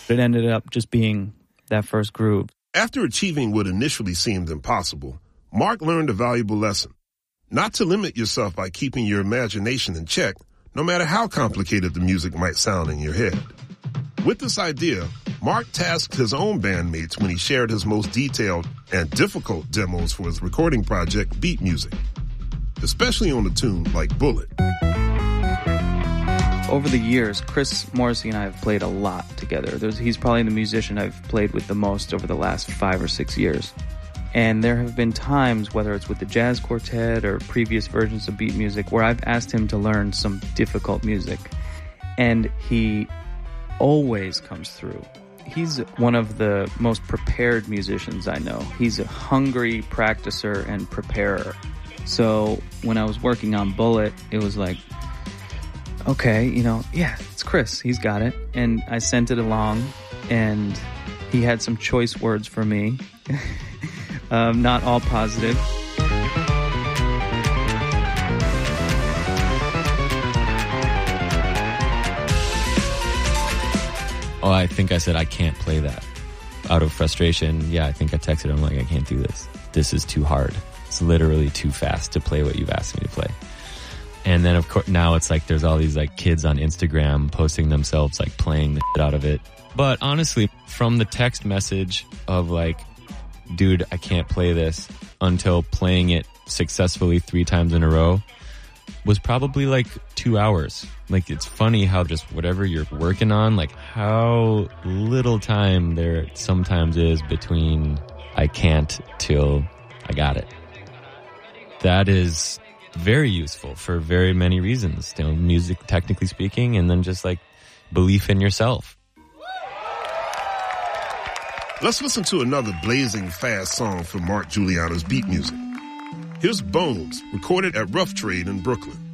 It ended up just being that first groove. After achieving what initially seemed impossible, Mark learned a valuable lesson. Not to limit yourself by keeping your imagination in check, no matter how complicated the music might sound in your head. With this idea, Mark tasked his own bandmates when he shared his most detailed and difficult demos for his recording project, Beat Music, especially on a tune like Bullet. Over the years, Chris Morrissey and I have played a lot together. He's probably the musician I've played with the most over the last 5 or 6 years. And there have been times, whether it's with the jazz quartet or previous versions of Beat Music, where I've asked him to learn some difficult music. And he always comes through. He's one of the most prepared musicians I know. He's a hungry practicer and preparer. So when I was working on Bullet, it was like, okay, it's Chris. He's got it. And I sent it along, and he had some choice words for me. Not all positive. Oh, I think I said I can't play that. Out of frustration, I think I texted him like, I can't do this. This is too hard. It's literally too fast to play what you've asked me to play. And then, of course, now it's like there's all these like kids on Instagram posting themselves like playing the shit out of it. But honestly, from the text message of like, dude, I can't play this, until playing it successfully 3 times in a row was probably like 2 hours. Like, it's funny how just whatever you're working on, like how little time there sometimes is between I can't till I got it. That is very useful for very many reasons. Music, technically speaking, and then just like belief in yourself. Let's listen to another blazing fast song from Mark Guiliana's Beat Music. Here's Bones, recorded at Rough Trade in Brooklyn.